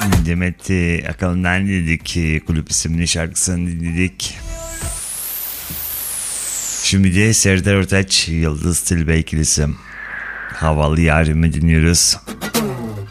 Demet Akalın'dan dinledik. Kulüp isimli şarkısını dinledik. Şimdi de Serdar Ortaç, Yıldız Tilbe ikilisi Havalı Yarım'ı dinliyoruz.